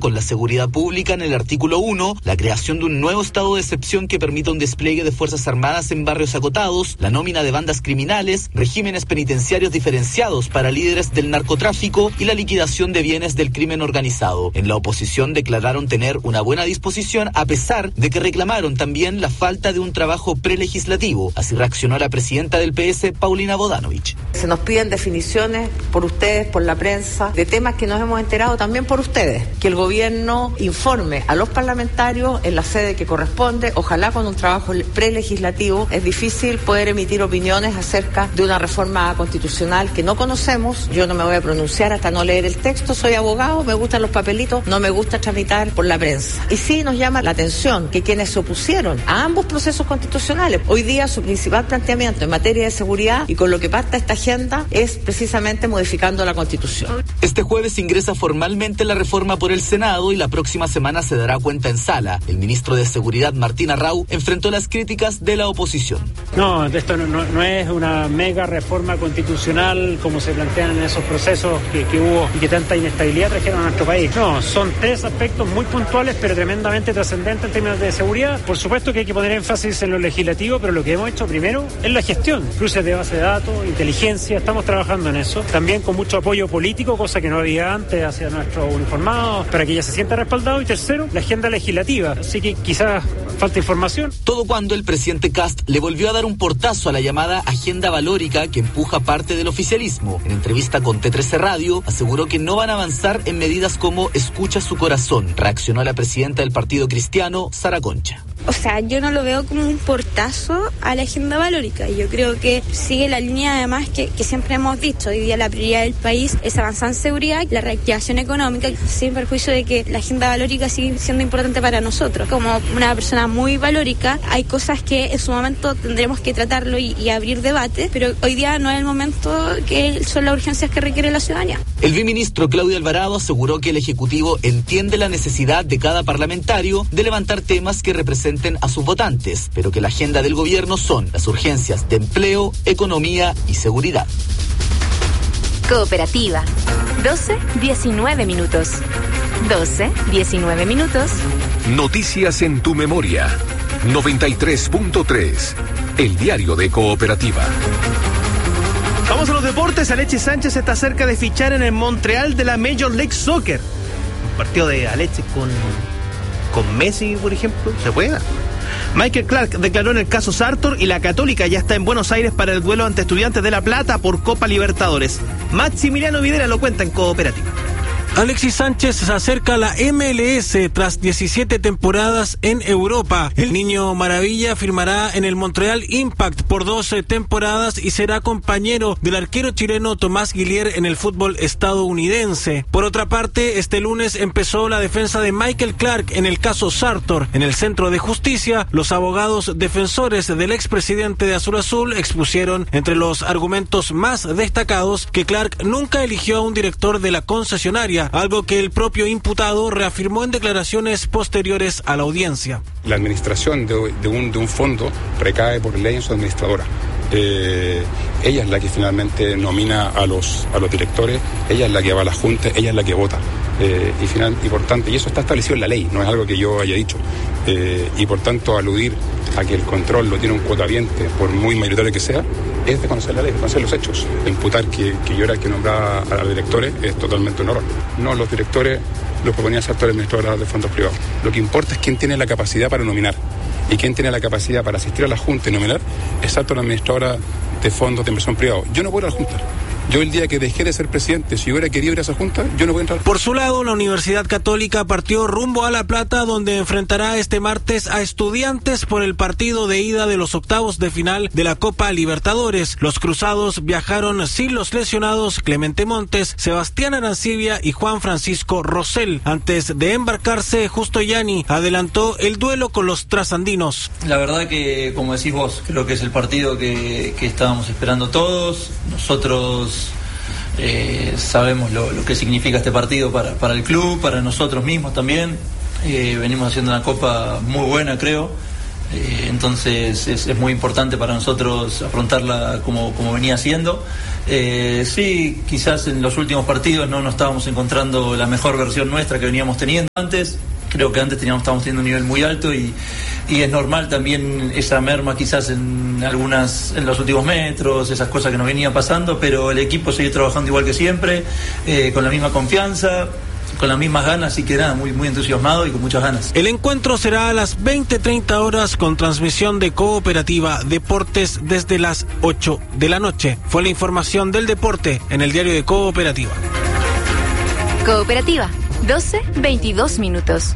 con la seguridad pública en el artículo 1, la creación de un nuevo estado de excepción que permita un despliegue de fuerzas armadas en barrios acotados, la nómina de bandas criminales, regímenes penitenciarios diferenciados para líderes del narcotráfico y la liquidación de bienes del crimen organizado. En la oposición declararon tener una buena disposición a pesar de que reclamaron también la falta de un trabajo prelegislativo. Así reaccionó la presidenta del PS, Paulina Bodanovich. Se nos piden definiciones por ustedes, por la prensa, de temas que nos hemos enterado también por ustedes. Que el gobierno informe a los parlamentarios en la sede que corresponde, ojalá con un trabajo prelegislativo. Es difícil poder emitir opiniones acerca de una reforma constitucional que no conocemos. Yo no me voy a pronunciar hasta no leer el texto, soy abogado, me gustan los papelitos, no me gusta tramitar por la prensa. Y sí nos llama la atención que quienes se opusieron a ambos procesos constitucionales, hoy día su principal planteamiento en materia de seguridad y con lo que parta esta agenda es precisamente modificando la Constitución. Este jueves ingresa formalmente la reforma por el Senado y la próxima semana se dará cuenta en sala. El ministro de Seguridad, Martín Arrau, enfrentó las críticas de la oposición. No, esto no es una mega reforma constitucional como se plantean en esos procesos que hubo y que tanta inestabilidad trajeron a nuestro país. No, son tres aspectos muy puntuales pero tremendamente trascendentes en términos de seguridad. Por supuesto que hay que poner énfasis en lo legislativo, pero lo que hemos hecho primero es la gestión. Cruces de base de datos, inteligencia, estamos trabajando en eso. También con mucho apoyo político, cosa que no había antes hacia nuestros uniformados, para que ya se sienta respaldado. Y tercero, la agenda legislativa. Así que quizás falta información. Todo cuando el presidente Kast le volvió a dar un portazo a la llamada agenda valórica que empuja parte del oficialismo. En entrevista con T13 Radio, aseguró que no van a avanzar en medidas como escucha su corazón. Reaccionó la presidenta del Partido Cristiano, Sara Concha. O sea, yo no lo veo como un portazo a la agenda valórica. Yo creo que sigue la línea además que siempre hemos dicho. Hoy día la prioridad del país es avanzar en seguridad, la reactivación económica, sin perjuicio de que la agenda valórica sigue siendo importante para nosotros. Como una persona muy valórica, hay cosas que en su momento tendremos que tratarlo y abrir debate, pero hoy día no es el momento que son las urgencias que requiere la ciudadanía. El viceministro Claudio Alvarado aseguró que el Ejecutivo entiende la necesidad de cada parlamentario de levantar temas que representen a sus votantes, pero que la agenda del gobierno son las urgencias de empleo, economía y seguridad. Cooperativa. 12:19 minutos. 12:19 minutos. Noticias en tu memoria. 93.3. El diario de Cooperativa. Vamos a los deportes. Alexis Sánchez está cerca de fichar en el Montreal de la Major League Soccer. Un partido de Alexis con Messi, por ejemplo, se puede dar. Michael Clark declaró en el caso Sartor y la Católica ya está en Buenos Aires para el duelo ante Estudiantes de La Plata por Copa Libertadores. Maximiliano Videla lo cuenta en Cooperativa. Alexis Sánchez se acerca a la MLS tras 17 temporadas en Europa. El niño maravilla firmará en el Montreal Impact por 12 temporadas y será compañero del arquero chileno Tomás Guillier en el fútbol estadounidense. Por otra parte, este lunes empezó la defensa de Michael Clark en el caso Sartor. En el Centro de Justicia, los abogados defensores del expresidente de Azul Azul expusieron entre los argumentos más destacados que Clark nunca eligió a un director de la concesionaria, algo que el propio imputado reafirmó en declaraciones posteriores a la audiencia. La administración de un fondo recae por ley en su administradora. Ella es la que finalmente nomina a los directores, ella es la que va a la junta, ella es la que vota. Y por tanto, y eso está establecido en la ley, no es algo que yo haya dicho. Y por tanto, aludir a que el control lo tiene un cuotaviente, por muy mayoritario que sea, es de conocer la ley, conocer los hechos. Imputar que yo era el que nombraba a los directores es totalmente un error. No, los directores los proponía Sartor, administradora de fondos privados. Lo que importa es quién tiene la capacidad para nominar. Y quién tiene la capacidad para asistir a la Junta y nominar es Sartor, administradora de fondos de inversión privado. Yo no puedo ir a la Junta. Yo el día que dejé de ser presidente, si hubiera querido ir a esa junta, yo no voy a entrar. Por su lado, la Universidad Católica partió rumbo a La Plata, donde enfrentará este martes a Estudiantes por el partido de ida de los octavos de final de la Copa Libertadores. Los cruzados viajaron sin los lesionados Clemente Montes, Sebastián Arancibia y Juan Francisco Rosell. Antes de embarcarse, Justo Yani adelantó el duelo con los trasandinos. La verdad que, como decís vos, creo que es el partido que estábamos esperando todos. Nosotros sabemos lo que significa este partido para el club, para nosotros mismos también. Venimos haciendo una copa muy buena, creo. Entonces es muy importante para nosotros afrontarla como venía siendo. Sí, quizás en los últimos partidos no nos estábamos encontrando la mejor versión nuestra que veníamos teniendo antes. Creo que antes estábamos teniendo un nivel muy alto y es normal también esa merma quizás en los últimos metros, esas cosas que nos venían pasando, pero el equipo sigue trabajando igual que siempre, con la misma confianza, con las mismas ganas, así que nada, muy, muy entusiasmado y con muchas ganas. El encuentro será a las 20:30 horas con transmisión de Cooperativa Deportes desde las 8 de la noche. Fue la información del deporte en el diario de Cooperativa. Cooperativa, 12:22 minutos.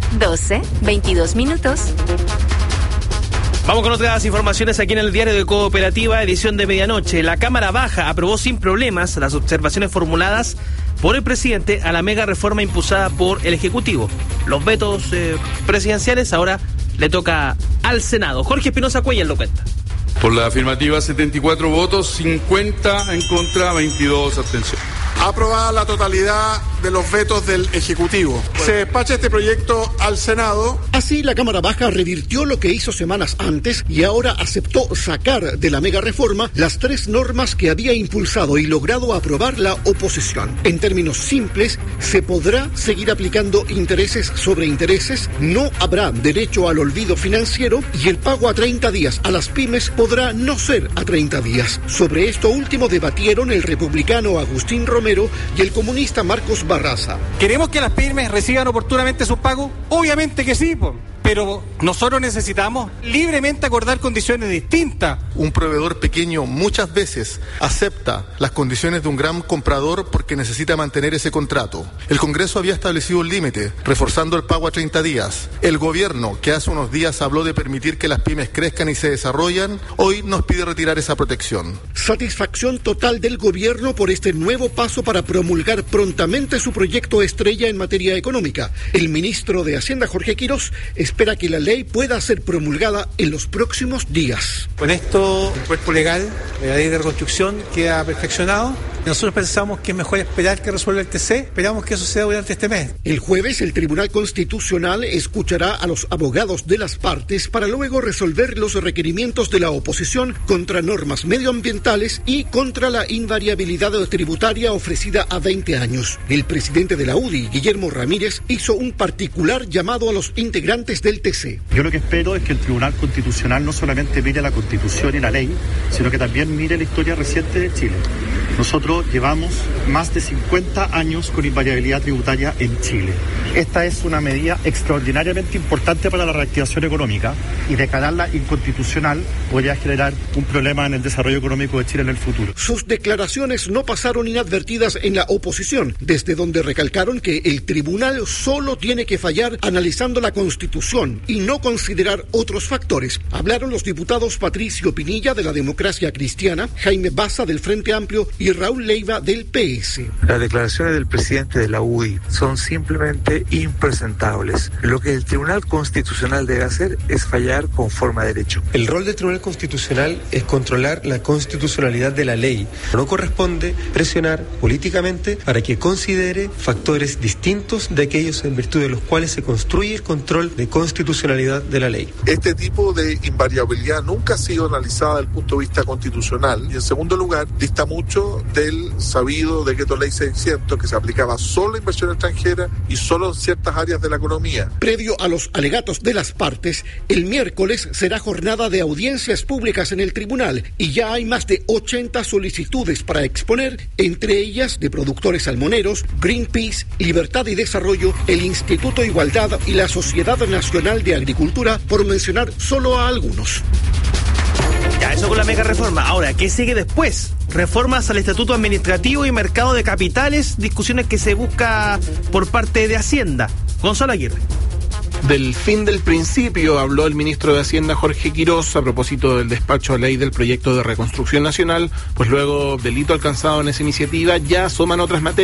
12:22 minutos. Vamos con otras informaciones aquí en el diario de Cooperativa, edición de medianoche. La Cámara Baja aprobó sin problemas las observaciones formuladas por el presidente a la mega reforma impulsada por el Ejecutivo. Los vetos presidenciales ahora le toca al Senado. Jorge Espinosa Cuellar lo cuenta. Por la afirmativa, 74 votos, 50 en contra, 22 abstenciones. Aprobada la totalidad de los vetos del Ejecutivo. Se despacha este proyecto al Senado. Así, la Cámara Baja revirtió lo que hizo semanas antes y ahora aceptó sacar de la mega reforma las 3 normas que había impulsado y logrado aprobar la oposición. En términos simples, se podrá seguir aplicando intereses sobre intereses, no habrá derecho al olvido financiero y el pago a 30 días a las pymes podrá no ser a 30 días. Sobre esto último debatieron el republicano Agustín Romero y el comunista Marcos Barraza. ¿Queremos que las pymes reciban oportunamente sus pagos? Obviamente que sí, pero nosotros necesitamos libremente acordar condiciones distintas. Un proveedor pequeño muchas veces acepta las condiciones de un gran comprador porque necesita mantener ese contrato. El Congreso había establecido un límite, reforzando el pago a 30 días. El gobierno, que hace unos días habló de permitir que las pymes crezcan y se desarrollan, hoy nos pide retirar esa protección. Satisfacción total del gobierno por este nuevo paso para promulgar prontamente su proyecto estrella en materia económica. El ministro de Hacienda, Jorge Quirós, espera que la ley pueda ser promulgada en los próximos días. Con esto, el cuerpo legal de la ley de reconstrucción queda perfeccionado. Nosotros pensamos que es mejor esperar que resuelva el TC. Esperamos que eso sea durante este mes. El jueves, el Tribunal Constitucional escuchará a los abogados de las partes para luego resolver los requerimientos de la oposición contra normas medioambientales y contra la invariabilidad tributaria ofrecida a 20 años. El presidente de la UDI, Guillermo Ramírez, hizo un particular llamado a los integrantes del TC. Yo lo que espero es que el Tribunal Constitucional no solamente mire la Constitución y la ley, sino que también mire la historia reciente de Chile. Nosotros llevamos más de 50 años con invariabilidad tributaria en Chile. Esta es una medida extraordinariamente importante para la reactivación económica y declararla inconstitucional podría generar un problema en el desarrollo económico de Chile en el futuro. Sus declaraciones no pasaron inadvertidas en la oposición, desde donde recalcaron que el tribunal solo tiene que fallar analizando la Constitución y no considerar otros factores. Hablaron los diputados Patricio Pinilla de la Democracia Cristiana, Jaime Baza del Frente Amplio y Raúl Leiva del PS. Las declaraciones del presidente de la UDI son simplemente impresentables. Lo que el Tribunal Constitucional debe hacer es fallar conforme a derecho. El rol del Tribunal Constitucional es controlar la constitucionalidad de la ley. No corresponde presionar políticamente para que considere factores distintos de aquellos en virtud de los cuales se construye el control de constitucionalidad de la ley. Este tipo de invariabilidad nunca ha sido analizada desde el punto de vista constitucional y en segundo lugar dista mucho del sabido decreto ley 600 que se aplicaba solo a inversión extranjera y solo en ciertas áreas de la economía. Previo a los alegatos de las partes, el miércoles será jornada de audiencias públicas en el tribunal y ya hay más de 80 solicitudes para exponer, entre ellas de productores salmoneros, Greenpeace, Libertad y Desarrollo, el Instituto Igualdad y la Sociedad Nacional de Agricultura, por mencionar solo a algunos. Ya, eso con la mega reforma. Ahora, ¿qué sigue después? Reformas al Estatuto Administrativo y Mercado de Capitales, discusiones que se busca por parte de Hacienda. Gonzalo Aguirre. Del fin del principio habló el ministro de Hacienda Jorge Quirós a propósito del despacho a ley del proyecto de reconstrucción nacional, pues luego del hito alcanzado en esa iniciativa ya asoman otras materias,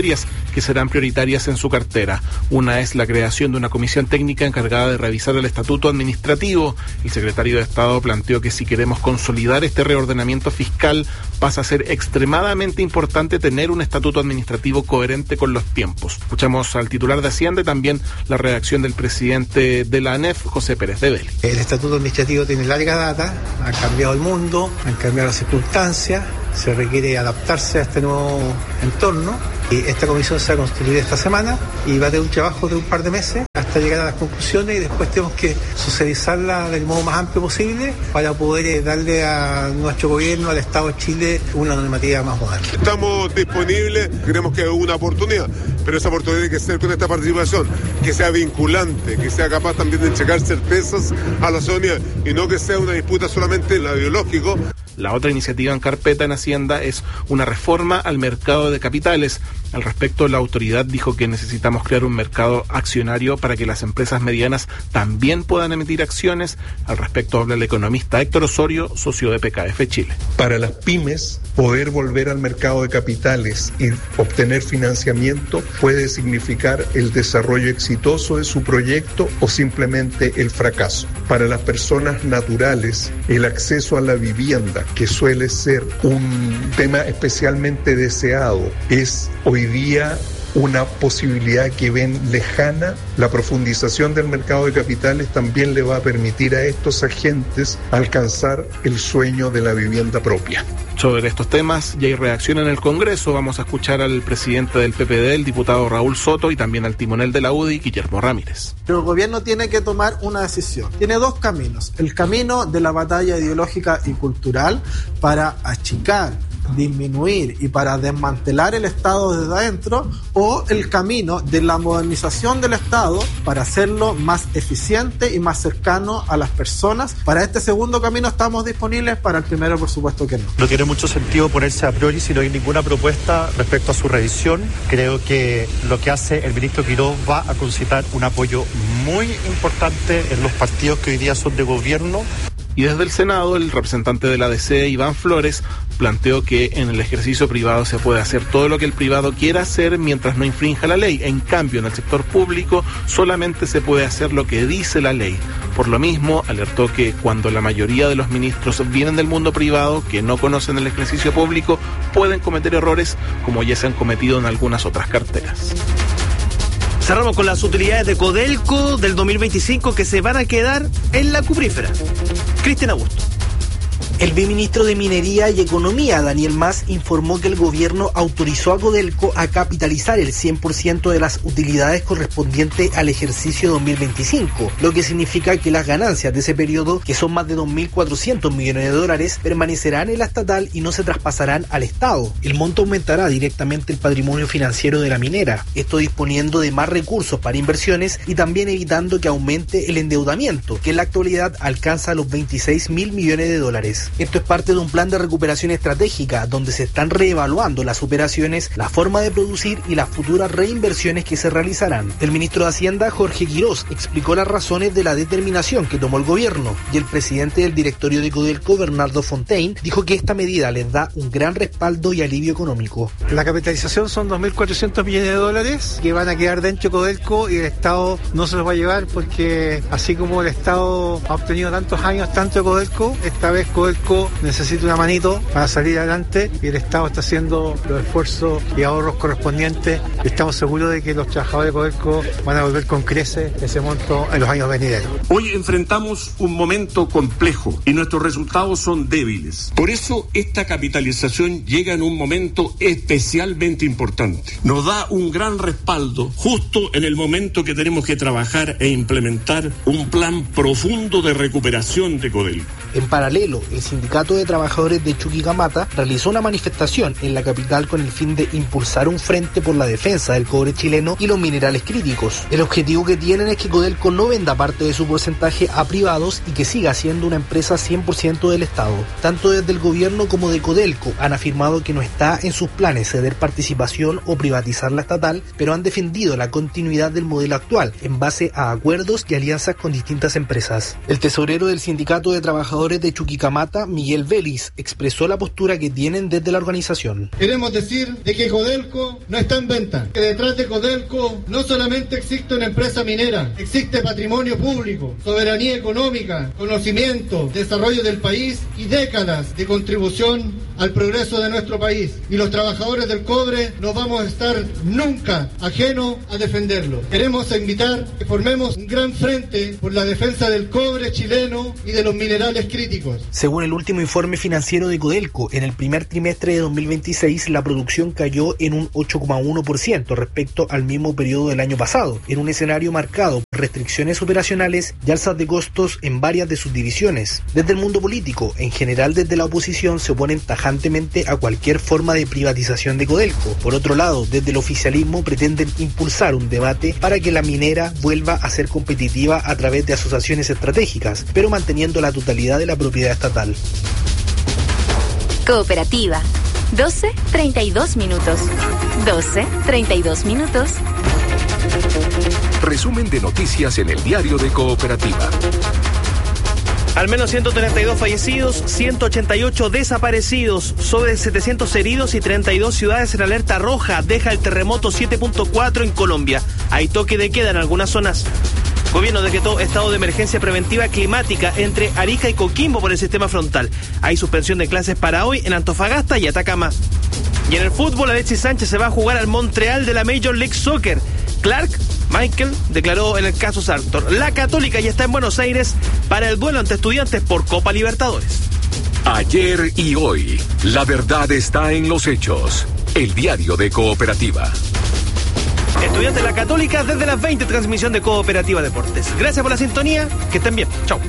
que serán prioritarias en su cartera. Una es la creación de una comisión técnica encargada de revisar el estatuto administrativo. El secretario de Estado planteó que si queremos consolidar este reordenamiento fiscal, pasa a ser extremadamente importante tener un estatuto administrativo coherente con los tiempos. Escuchamos al titular de Hacienda y también la redacción del presidente de la ANEF, José Pérez de Vélez. El estatuto administrativo tiene larga data, ha cambiado el mundo, han cambiado las circunstancias, se requiere adaptarse a este nuevo entorno. Y esta comisión se va a constituir esta semana y va a tener un trabajo de un par de meses hasta llegar a las conclusiones y después tenemos que socializarla del modo más amplio posible para poder darle a nuestro gobierno, al Estado de Chile, una normativa más moderna. Estamos disponibles, creemos que es una oportunidad, pero esa oportunidad tiene que ser con esta participación, que sea vinculante, que sea capaz también de entregar certezas a la ciudadanía y no que sea una disputa solamente en lo ideológico. La otra iniciativa en carpeta en Hacienda es una reforma al mercado de capitales. Al respecto, la autoridad dijo que necesitamos crear un mercado accionario para que las empresas medianas también puedan emitir acciones. Al respecto habla el economista Héctor Osorio, socio de PKF Chile. Para las pymes, poder volver al mercado de capitales y obtener financiamiento puede significar el desarrollo exitoso de su proyecto o simplemente el fracaso. Para las personas naturales, el acceso a la vivienda, que suele ser un tema especialmente deseado, es hoy día una posibilidad que ven lejana. La profundización del mercado de capitales también le va a permitir a estos agentes alcanzar el sueño de la vivienda propia. Sobre estos temas ya hay reacción en el Congreso. Vamos a escuchar al presidente del PPD, el diputado Raúl Soto, y también al timonel de la UDI, Guillermo Ramírez. Pero el gobierno tiene que tomar una decisión. Tiene dos caminos. El camino de la batalla ideológica y cultural para achicar, disminuir y para desmantelar el Estado desde adentro, o el camino de la modernización del Estado para hacerlo más eficiente y más cercano a las personas. Para este segundo camino estamos disponibles, para el primero por supuesto que no. No tiene mucho sentido ponerse a priori si no hay ninguna propuesta respecto a su revisión. Creo que lo que hace el ministro Quirós va a concitar un apoyo muy importante en los partidos que hoy día son de gobierno. Y desde el Senado, el representante de la DC, Iván Flores, planteó que en el ejercicio privado se puede hacer todo lo que el privado quiera hacer mientras no infrinja la ley. En cambio, en el sector público solamente se puede hacer lo que dice la ley. Por lo mismo, alertó que cuando la mayoría de los ministros vienen del mundo privado, que no conocen el ejercicio público, pueden cometer errores como ya se han cometido en algunas otras carteras. Cerramos con las utilidades de Codelco del 2025 que se van a quedar en la cuprífera. Cristian Augusto. El viceministro de Minería y Economía, Daniel Mas, informó que el gobierno autorizó a Codelco a capitalizar el 100% de las utilidades correspondientes al ejercicio 2025, lo que significa que las ganancias de ese periodo, que son más de 2.400 millones de dólares, permanecerán en la estatal y no se traspasarán al Estado. El monto aumentará directamente el patrimonio financiero de la minera, esto disponiendo de más recursos para inversiones y también evitando que aumente el endeudamiento, que en la actualidad alcanza los 26.000 millones de dólares. Esto es parte de un plan de recuperación estratégica donde se están reevaluando las operaciones, la forma de producir y las futuras reinversiones que se realizarán. El ministro de Hacienda, Jorge Quirós, explicó las razones de la determinación que tomó el gobierno y el presidente del directorio de Codelco, Bernardo Fontaine, dijo que esta medida les da un gran respaldo y alivio económico. La capitalización son 2.400 millones de dólares que van a quedar dentro de Codelco y el Estado no se los va a llevar porque así como el Estado ha obtenido tantos años tanto de Codelco, esta vez Codelco necesita una manito para salir adelante y el Estado está haciendo los esfuerzos y ahorros correspondientes y estamos seguros de que los trabajadores de Codelco van a volver con creces ese monto en los años venideros. Hoy enfrentamos un momento complejo y nuestros resultados son débiles. Por eso esta capitalización llega en un momento especialmente importante. Nos da un gran respaldo justo en el momento que tenemos que trabajar e implementar un plan profundo de recuperación de Codelco. En paralelo, el Sindicato de Trabajadores de Chuquicamata realizó una manifestación en la capital con el fin de impulsar un frente por la defensa del cobre chileno y los minerales críticos. El objetivo que tienen es que Codelco no venda parte de su porcentaje a privados y que siga siendo una empresa 100% del Estado. Tanto desde el gobierno como de Codelco han afirmado que no está en sus planes ceder participación o privatizar la estatal, pero han defendido la continuidad del modelo actual en base a acuerdos y alianzas con distintas empresas. El tesorero del Sindicato de Trabajadores de Chuquicamata, Plata, Miguel Vélez, expresó la postura que tienen desde la organización. Queremos decir de que Codelco no está en venta, que detrás de Codelco no solamente existe una empresa minera, existe patrimonio público, soberanía económica, conocimiento, desarrollo del país y décadas de contribución al progreso de nuestro país. Y los trabajadores del cobre no vamos a estar nunca ajenos a defenderlo. Queremos invitar que formemos un gran frente por la defensa del cobre chileno y de los minerales críticos. Según el último informe financiero de Codelco, en el primer trimestre de 2026 la producción cayó en un 8,1% respecto al mismo periodo del año pasado, en un escenario marcado por restricciones operacionales y alzas de costos en varias de sus divisiones. Desde el mundo político, en general desde la oposición, se oponen tajantemente a cualquier forma de privatización de Codelco. Por otro lado, desde el oficialismo pretenden impulsar un debate para que la minera vuelva a ser competitiva a través de asociaciones estratégicas, pero manteniendo la totalidad de la propiedad estatal. Cooperativa. 12:32 minutos. 12:32 minutos. Resumen de noticias en el diario de Cooperativa. Al menos 132 fallecidos, 188 desaparecidos, sobre 700 heridos y 32 ciudades en alerta roja. Deja el terremoto 7.4 en Colombia. Hay toque de queda en algunas zonas. Gobierno decretó estado de emergencia preventiva climática entre Arica y Coquimbo por el sistema frontal. Hay suspensión de clases para hoy en Antofagasta y Atacama. Y en el fútbol, Alexis Sánchez se va a jugar al Montreal de la Major League Soccer. Clark Michael declaró en el caso Sartor. La Católica ya está en Buenos Aires para el duelo ante Estudiantes por Copa Libertadores. Ayer y hoy, la verdad está en los hechos. El diario de Cooperativa. Estudiantes de la Católica desde las 20, transmisión de Cooperativa Deportes. Gracias por la sintonía, que estén bien. Chau.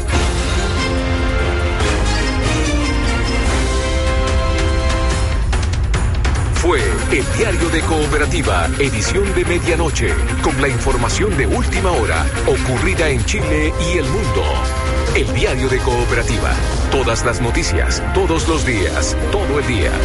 Fue el diario de Cooperativa, edición de medianoche, con la información de última hora ocurrida en Chile y el mundo. El diario de Cooperativa, todas las noticias, todos los días, todo el día.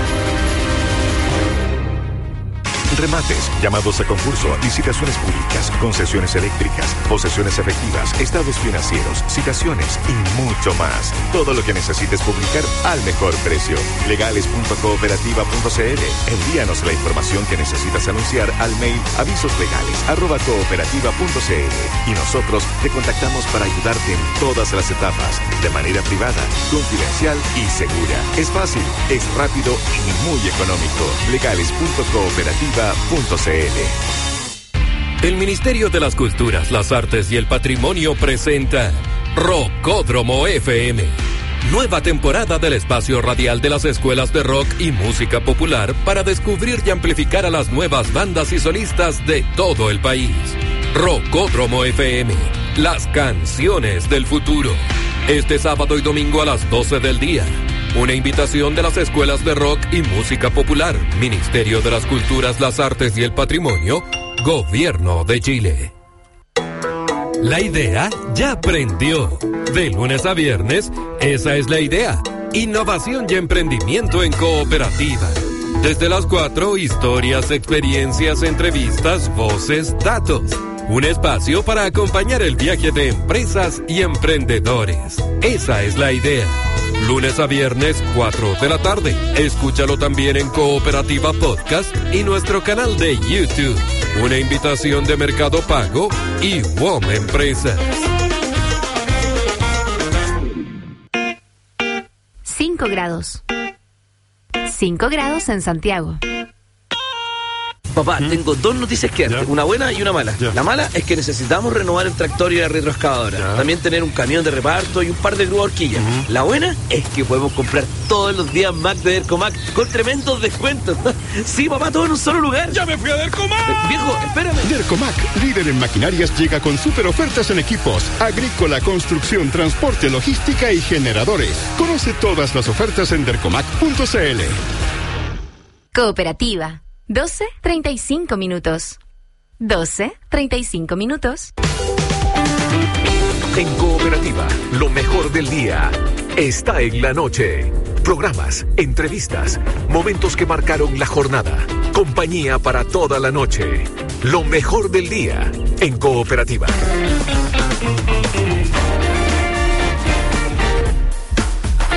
Remates, llamados a concurso, licitaciones públicas, concesiones eléctricas, posesiones efectivas, estados financieros, citaciones y mucho más. Todo lo que necesites publicar al mejor precio. Legales.cooperativa.cl. Envíanos la información que necesitas anunciar al mail avisoslegales@cooperativa.cl y nosotros te contactamos para ayudarte en todas las etapas, de manera privada, confidencial y segura. Es fácil, es rápido y muy económico. Legales.cooperativa.cl. El Ministerio de las Culturas, las Artes y el Patrimonio presenta Rockódromo FM. Nueva temporada del espacio radial de las escuelas de rock y música popular para descubrir y amplificar a las nuevas bandas y solistas de todo el país. Rockódromo FM, las canciones del futuro. Este sábado y domingo a las 12 del día. Una invitación de las escuelas de rock y música popular, Ministerio de las Culturas, las Artes y el Patrimonio, Gobierno de Chile. La idea ya prendió. De lunes a viernes, esa es la idea. Innovación y emprendimiento en Cooperativa. Desde las 4, historias, experiencias, entrevistas, voces, datos. Un espacio para acompañar el viaje de empresas y emprendedores. Esa es la idea. Lunes a viernes, 4 de la tarde. Escúchalo también en Cooperativa Podcast y nuestro canal de YouTube. Una invitación de Mercado Pago y WOM Empresas. 5 grados. 5 grados en Santiago. Papá, tengo dos noticias que darte, una buena y una mala. La mala es que necesitamos renovar el tractor y la retroexcavadora. También tener un camión de reparto y un par de grúas horquillas. La buena es que podemos comprar todos los días Mac de Dercomac con tremendos descuentos. Sí, papá, todo en un solo lugar. ¡Ya me fui a Dercomac! Viejo, espérame. Dercomac, líder en maquinarias, llega con super ofertas en equipos, agrícola, construcción, transporte, logística y generadores. Conoce todas las ofertas en dercomac.cl. Cooperativa. 12:35 minutos. 12:35 minutos. En Cooperativa, lo mejor del día está en la noche. Programas, entrevistas, momentos que marcaron la jornada. Compañía para toda la noche. Lo mejor del día en Cooperativa.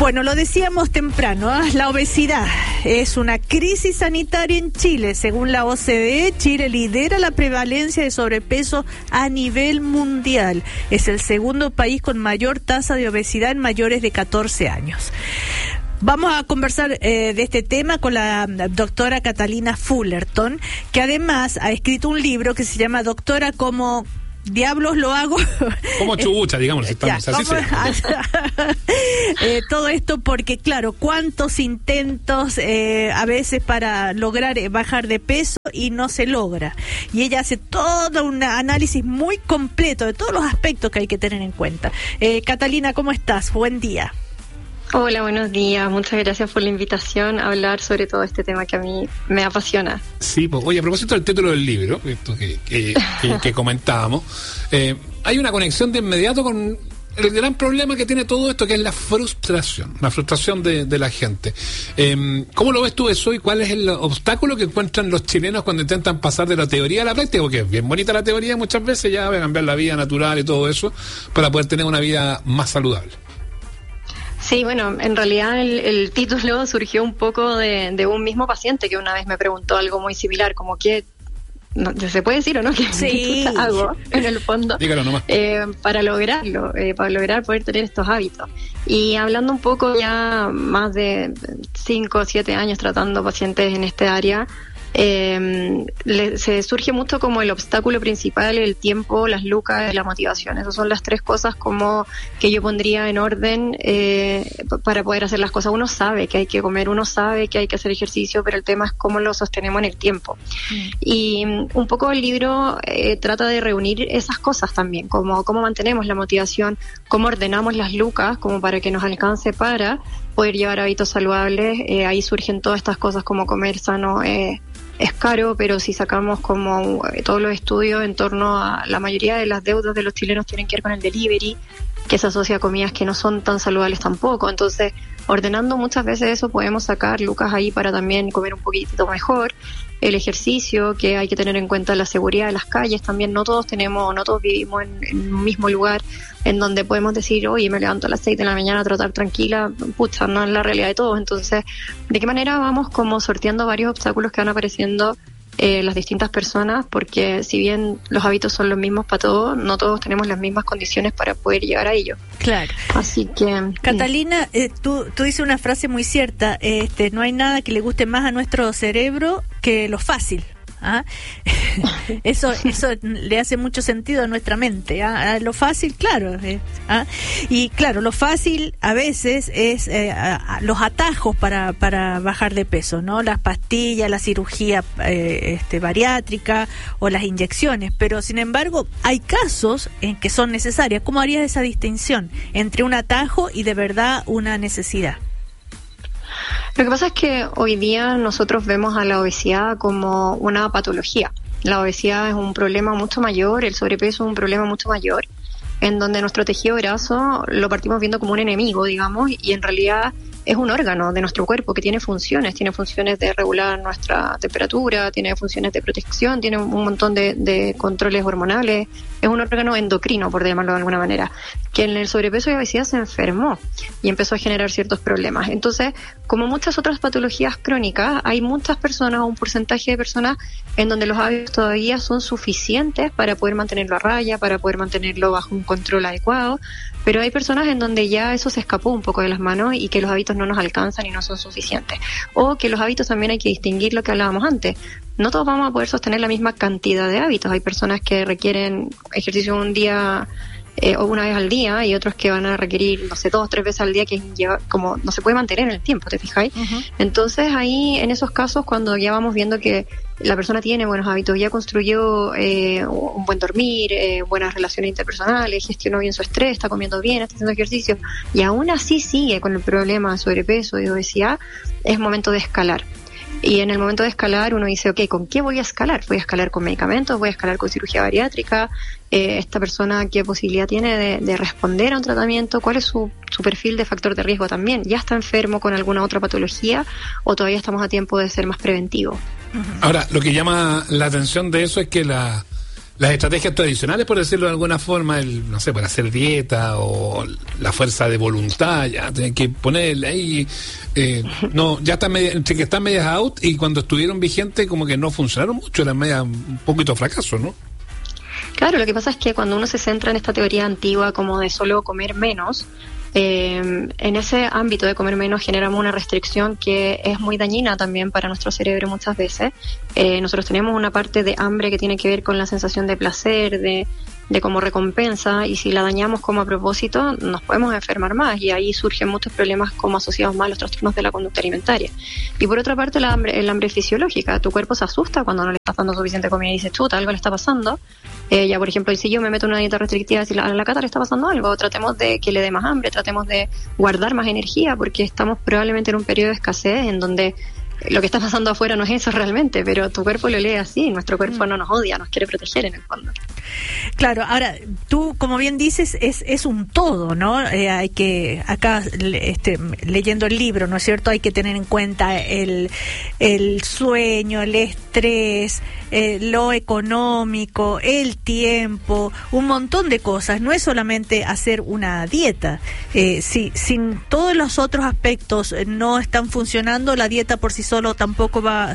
Bueno, lo decíamos temprano, la obesidad es una crisis sanitaria en Chile. Según la OCDE, Chile lidera la prevalencia de sobrepeso a nivel mundial. Es el segundo país con mayor tasa de obesidad en mayores de 14 años. Vamos a conversar de este tema con la doctora Catalina Fullerton, que además ha escrito un libro que se llama Doctora, ¿cómo diablos lo hago? Como chubucha, digamos, estamos así. Todo esto porque, claro, cuántos intentos a veces para lograr bajar de peso y no se logra. Y ella hace todo un análisis muy completo de todos los aspectos que hay que tener en cuenta. Catalina, ¿cómo estás? Buen día. Hola, buenos días. Muchas gracias por la invitación a hablar sobre todo este tema que a mí me apasiona. Sí, pues, oye, a propósito del título del libro, esto que comentábamos, hay una conexión de inmediato con el gran problema que tiene todo esto, que es la frustración de la gente. ¿Cómo lo ves tú eso y cuál es el obstáculo que encuentran los chilenos cuando intentan pasar de la teoría a la práctica? Porque es bien bonita la teoría muchas veces, ya va a cambiar la vida natural y todo eso, para poder tener una vida más saludable. Sí, bueno, en realidad el título surgió un poco de un mismo paciente que una vez me preguntó algo muy similar, como que, no, ¿se puede decir o no? ¿Qué sí. hago en el fondo? Dígalo nomás. Para lograrlo, para lograr poder tener estos hábitos. Y hablando un poco ya más de 5 o 7 años tratando pacientes en este área, se surge mucho como el obstáculo principal, el tiempo, las lucas y la motivación. Esas son las 3 cosas como que yo pondría en orden para poder hacer las cosas. Uno sabe que hay que comer, uno sabe que hay que hacer ejercicio, pero el tema es cómo lo sostenemos en el tiempo. Y un poco el libro trata de reunir esas cosas también, como cómo mantenemos la motivación, cómo ordenamos las lucas como para que nos alcance para poder llevar hábitos saludables. Ahí surgen todas estas cosas como comer sano. Es caro, pero si sacamos como todos los estudios en torno a la mayoría de las deudas de los chilenos tienen que ver con el delivery, que se asocia a comidas que no son tan saludables tampoco. Entonces, ordenando muchas veces eso, podemos sacar lucas ahí para también comer un poquitito mejor. El ejercicio, que hay que tener en cuenta la seguridad de las calles también. No todos vivimos en un mismo lugar en donde podemos decir, oye, me levanto a las 6 de la mañana a trotar tranquila. Pucha, no es la realidad de todos. Entonces, ¿de qué manera vamos como sorteando varios obstáculos que van apareciendo las distintas personas? Porque si bien los hábitos son los mismos para todos, no todos tenemos las mismas condiciones para poder llegar a ello. Claro. Así que... Catalina, tú dices una frase muy cierta, no hay nada que le guste más a nuestro cerebro que lo fácil. ¿Ah? Eso le hace mucho sentido a nuestra mente. ¿Ah? Lo fácil, claro. ¿Ah? Y claro, lo fácil a veces es los atajos para bajar de peso, ¿no? Las pastillas, la cirugía bariátrica o las inyecciones. Pero sin embargo, hay casos en que son necesarias. ¿Cómo harías esa distinción entre un atajo y de verdad una necesidad? Lo que pasa es que hoy día nosotros vemos a la obesidad como una patología. La obesidad es un problema mucho mayor, el sobrepeso es un problema mucho mayor, en donde nuestro tejido graso lo partimos viendo como un enemigo, digamos, y en realidad es un órgano de nuestro cuerpo que tiene funciones de regular nuestra temperatura, tiene funciones de protección, tiene un montón de controles hormonales, es un órgano endocrino, por llamarlo de alguna manera, que en el sobrepeso y obesidad se enfermó y empezó a generar ciertos problemas. Entonces, como muchas otras patologías crónicas, hay muchas personas, un porcentaje de personas en donde los hábitos todavía son suficientes para poder mantenerlo a raya, para poder mantenerlo bajo un control adecuado, pero hay personas en donde ya eso se escapó un poco de las manos y que los hábitos no nos alcanzan y no son suficientes. O que los hábitos también hay que distinguir lo que hablábamos antes. No todos vamos a poder sostener la misma cantidad de hábitos. Hay personas que requieren ejercicio un día o una vez al día y otros que van a requerir, no sé, 2 o 3 veces al día, que como no se puede mantener en el tiempo, ¿te fijáis? Uh-huh. Entonces ahí, en esos casos, cuando ya vamos viendo que la persona tiene buenos hábitos, ya construyó un buen dormir, buenas relaciones interpersonales, gestionó bien su estrés, está comiendo bien, está haciendo ejercicio, y aún así sigue con el problema de sobrepeso y obesidad, es momento de escalar. Y en el momento de escalar uno dice, ok, ¿con qué voy a escalar? ¿Voy a escalar con medicamentos? ¿Voy a escalar con cirugía bariátrica? ¿Esta persona qué posibilidad tiene de responder a un tratamiento? ¿Cuál es su perfil de factor de riesgo también? ¿Ya está enfermo con alguna otra patología o todavía estamos a tiempo de ser más preventivos? Ahora, lo que llama la atención de eso es que las estrategias tradicionales, por decirlo de alguna forma, no sé, para hacer dieta o la fuerza de voluntad, ya tienen que ponerle ahí, no, ya están entre que están medias out, y cuando estuvieron vigentes como que no funcionaron mucho, eran un poquito fracaso, ¿no? Claro, lo que pasa es que cuando uno se centra en esta teoría antigua como de solo comer menos, en ese ámbito de comer menos generamos una restricción que es muy dañina también para nuestro cerebro muchas veces. Nosotros tenemos una parte de hambre que tiene que ver con la sensación de placer, de como recompensa, y si la dañamos como a propósito nos podemos enfermar más, y ahí surgen muchos problemas como asociados más a los trastornos de la conducta alimentaria. Y por otra parte el hambre fisiológica, tu cuerpo se asusta cuando no le estás dando suficiente comida y dices, chuta, algo le está pasando. Ya por ejemplo, si yo me meto en una dieta restrictiva, si a la Cata le está pasando algo, tratemos de que le dé más hambre, tratemos de guardar más energía, porque estamos probablemente en un periodo de escasez en donde lo que está pasando afuera no es eso realmente, pero tu cuerpo lo lee así, nuestro cuerpo no nos odia, nos quiere proteger en el fondo. Claro, ahora, tú, como bien dices, es un todo, ¿no? Hay que, acá, leyendo el libro, ¿no es cierto?, hay que tener en cuenta el sueño, el estrés, lo económico, el tiempo, un montón de cosas. No es solamente hacer una dieta. Sin todos los otros aspectos no están funcionando, la dieta por sí sola tampoco va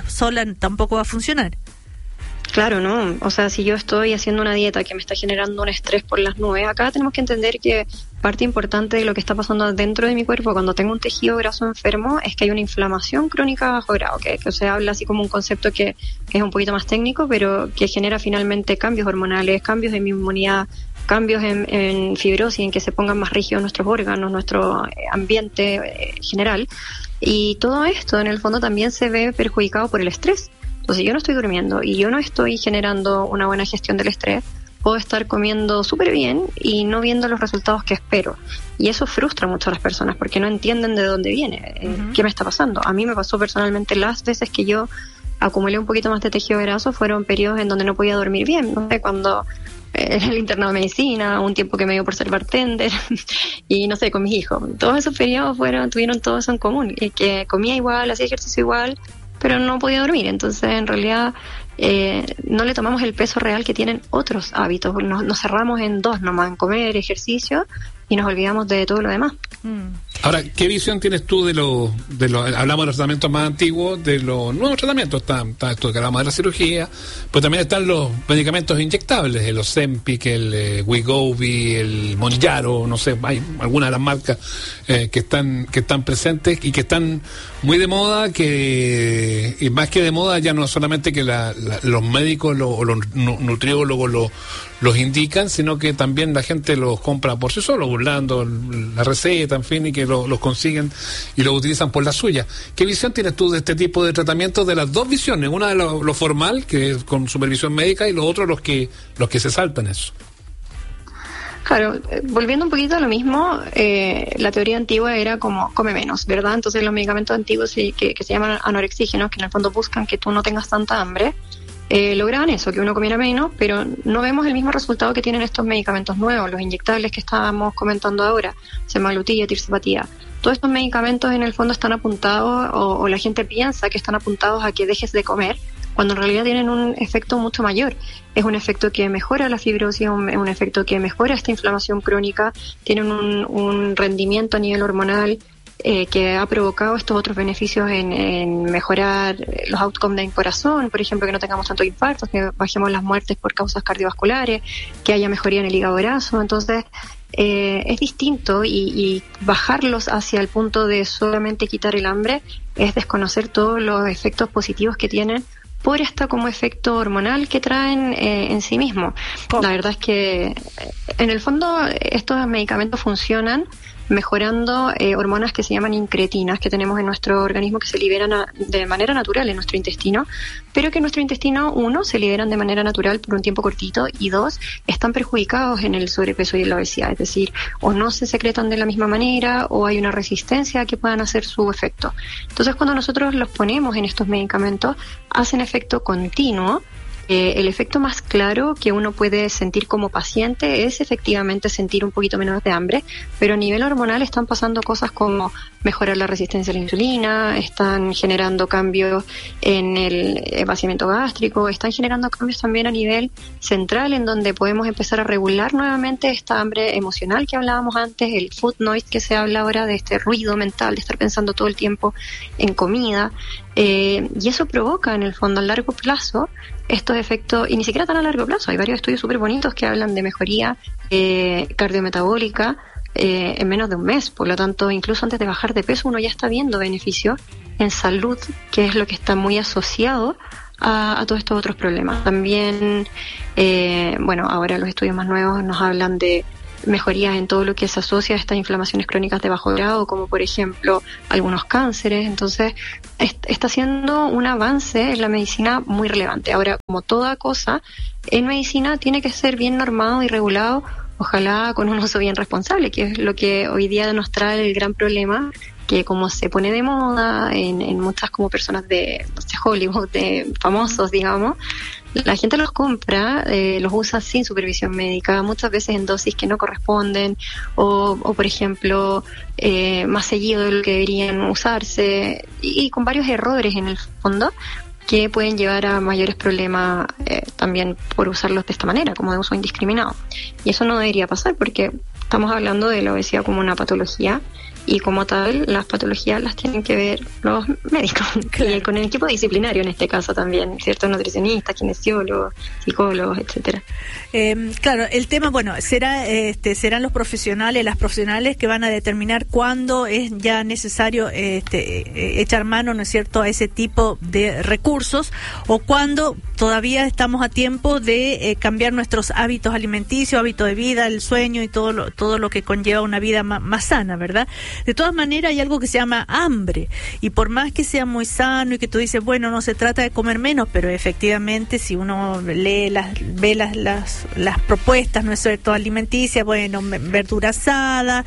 a funcionar. Claro, ¿no? O sea, si yo estoy haciendo una dieta que me está generando un estrés por las nubes, acá tenemos que entender que parte importante de lo que está pasando dentro de mi cuerpo cuando tengo un tejido graso enfermo es que hay una inflamación crónica a bajo grado, que se habla así como un concepto que es un poquito más técnico, pero que genera finalmente cambios hormonales, cambios en mi inmunidad, cambios en fibrosis, en que se pongan más rígidos nuestros órganos, nuestro ambiente general. Y todo esto en el fondo también se ve perjudicado por el estrés. Entonces, si yo no estoy durmiendo y yo no estoy generando una buena gestión del estrés, puedo estar comiendo súper bien y no viendo los resultados que espero. Y eso frustra mucho a las personas porque no entienden de dónde viene, qué me está pasando. A mí me pasó personalmente las veces que yo acumulé un poquito más de tejido graso, fueron periodos en donde no podía dormir bien. No sé, cuando en el internado de medicina, un tiempo que me dio por ser bartender, y no sé, con mis hijos. Todos esos periodos tuvieron todo eso en común, que comía igual, hacía ejercicio igual, pero no podía dormir. Entonces, en realidad, no le tomamos el peso real que tienen otros hábitos. Nos cerramos en dos nomás, en comer, ejercicio, y nos olvidamos de todo lo demás. Ahora, ¿qué visión tienes tú hablamos de los tratamientos más antiguos, de los nuevos tratamientos? Está esto que hablamos de la cirugía, pero también están los medicamentos inyectables, el Ozempic, el Wegovy, el Mounjaro, no sé, hay algunas de las marcas que están presentes y que están muy de moda, y más que de moda ya no es solamente que los médicos o los nutriólogos los indican, sino que también la gente los compra por sí solo, burlando la receta, en fin, y que los consiguen y los utilizan por la suya. ¿Qué visión tienes tú de este tipo de tratamientos, de las dos visiones? Una de lo formal, que es con supervisión médica, y lo otro los que se saltan eso. Claro, volviendo un poquito a lo mismo, la teoría antigua era como come menos, ¿verdad? Entonces los medicamentos antiguos que se llaman anorexígenos, que en el fondo buscan que tú no tengas tanta hambre, lograban eso, que uno comiera menos, pero no vemos el mismo resultado que tienen estos medicamentos nuevos, los inyectables que estábamos comentando ahora, semaglutida, tirzepatida. Todos estos medicamentos en el fondo están apuntados, o la gente piensa que están apuntados a que dejes de comer, cuando en realidad tienen un efecto mucho mayor. Es un efecto que mejora la fibrosis, es un efecto que mejora esta inflamación crónica, tienen un rendimiento a nivel hormonal que ha provocado estos otros beneficios en mejorar los outcomes del corazón, por ejemplo, que no tengamos tantos infartos, que bajemos las muertes por causas cardiovasculares, que haya mejoría en el hígado graso. Entonces, es distinto, y bajarlos hacia el punto de solamente quitar el hambre es desconocer todos los efectos positivos que tienen por esta como efecto hormonal que traen en sí mismo. La verdad es que en el fondo estos medicamentos funcionan mejorando hormonas que se llaman incretinas que tenemos en nuestro organismo, que se liberan de manera natural en nuestro intestino, pero que en nuestro intestino, uno, se liberan de manera natural por un tiempo cortito, y dos, están perjudicados en el sobrepeso y en la obesidad, es decir, o no se secretan de la misma manera, o hay una resistencia a que puedan hacer su efecto. Entonces, cuando nosotros los ponemos en estos medicamentos, hacen efecto continuo, El efecto más claro que uno puede sentir como paciente es efectivamente sentir un poquito menos de hambre, pero a nivel hormonal están pasando cosas como mejorar la resistencia a la insulina, están generando cambios en el vaciamiento gástrico, están generando cambios también a nivel central, en donde podemos empezar a regular nuevamente esta hambre emocional que hablábamos antes, el food noise que se habla ahora, de este ruido mental, de estar pensando todo el tiempo en comida, y eso provoca en el fondo a largo plazo estos efectos, y ni siquiera tan a largo plazo, hay varios estudios súper bonitos que hablan de mejoría cardiometabólica en menos de un mes. Por lo tanto, incluso antes de bajar de peso, uno ya está viendo beneficios en salud, que es lo que está muy asociado a todos estos otros problemas. También, ahora los estudios más nuevos nos hablan de mejorías en todo lo que se asocia a estas inflamaciones crónicas de bajo grado, como por ejemplo algunos cánceres. Entonces está siendo un avance en la medicina muy relevante. Ahora, como toda cosa en medicina, tiene que ser bien normado y regulado, ojalá con un uso bien responsable, que es lo que hoy día nos trae el gran problema, que como se pone de moda en muchas como personas de Hollywood, de famosos, digamos, la gente los compra, los usa sin supervisión médica, muchas veces en dosis que no corresponden, o por ejemplo, más seguido de lo que deberían usarse, y con varios errores en el fondo, que pueden llevar a mayores problemas también por usarlos de esta manera, como de uso indiscriminado. Y eso no debería pasar, porque estamos hablando de la obesidad como una patología, y como tal, las patologías las tienen que ver los médicos, claro, y con el equipo disciplinario en este caso también, ciertos nutricionistas, kinesiólogos, psicólogos, etcétera. Claro, el tema, serán los profesionales, las profesionales que van a determinar cuándo es ya necesario echar mano, ¿no es cierto?, a ese tipo de recursos, o cuándo todavía estamos a tiempo de cambiar nuestros hábitos alimenticios, hábitos de vida, el sueño y todo lo que conlleva una vida más sana, ¿verdad? De todas maneras, hay algo que se llama hambre, y por más que sea muy sano y que tú dices, bueno, no se trata de comer menos, pero efectivamente si uno ve las propuestas, ¿no es cierto?, alimenticias, bueno, verdura asada,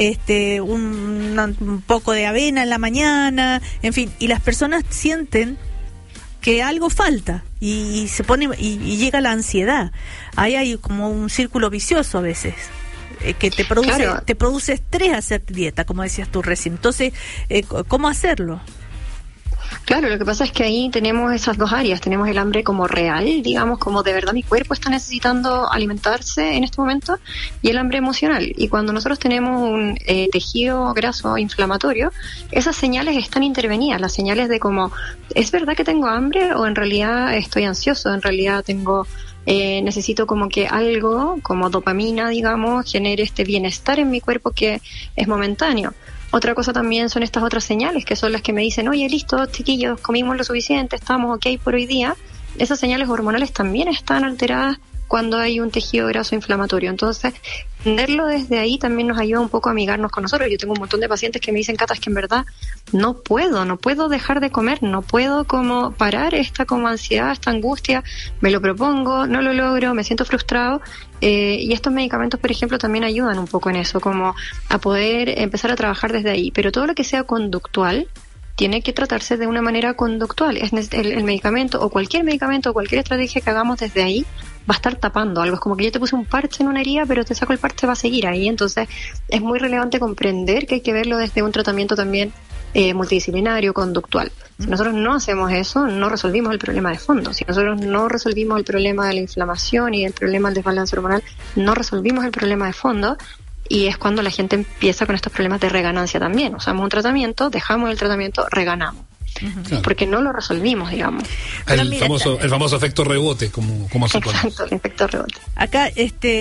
un poco de avena en la mañana, en fin, y las personas sienten que algo falta y se pone y llega la ansiedad. Ahí hay como un círculo vicioso a veces, que te produce estrés hacer dieta, como decías tú recién. Entonces, ¿cómo hacerlo? Claro, lo que pasa es que ahí tenemos esas dos áreas. Tenemos el hambre como real, digamos, como de verdad mi cuerpo está necesitando alimentarse en este momento, y el hambre emocional. Y cuando nosotros tenemos un tejido graso inflamatorio, esas señales están intervenidas, las señales de como, ¿es verdad que tengo hambre o en realidad estoy ansioso? En realidad necesito como que algo, como dopamina, digamos, genere este bienestar en mi cuerpo que es momentáneo. Otra cosa también son estas otras señales, que son las que me dicen, oye, listo, chiquillos, comimos lo suficiente, estamos ok por hoy día. Esas señales hormonales también están alteradas cuando hay un tejido graso inflamatorio. Entonces, entenderlo desde ahí también nos ayuda un poco a amigarnos con nosotros. Yo tengo un montón de pacientes que me dicen, Cata, es que en verdad no puedo dejar de comer, no puedo como parar esta como ansiedad, esta angustia, me lo propongo, no lo logro, me siento frustrado. Y estos medicamentos, por ejemplo, también ayudan un poco en eso, como a poder empezar a trabajar desde ahí. Pero todo lo que sea conductual tiene que tratarse de una manera conductual. El medicamento o cualquier estrategia que hagamos desde ahí va a estar tapando algo. Es como que yo te puse un parche en una herida, pero te saco el parche, va a seguir ahí. Entonces es muy relevante comprender que hay que verlo desde un tratamiento también multidisciplinario, conductual. Si nosotros no hacemos eso, no resolvimos el problema de fondo. Si nosotros no resolvimos el problema de la inflamación y el problema del desbalance hormonal, no resolvimos el problema de fondo. Y es cuando la gente empieza con estos problemas de reganancia también. Usamos un tratamiento, dejamos el tratamiento, reganamos. Claro. Porque no lo resolvimos, digamos. El famoso efecto rebote, como se pone. Exacto, el efecto rebote. Acá,